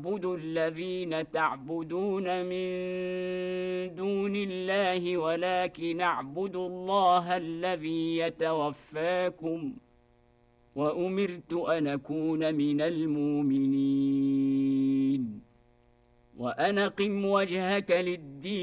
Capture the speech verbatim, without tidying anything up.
أعبد الذين تعبدون من دون الله ولكن أعبد الله الذي يتوفاكم وأمرت أن أكون من المؤمنين وأن أقم وجهك للدين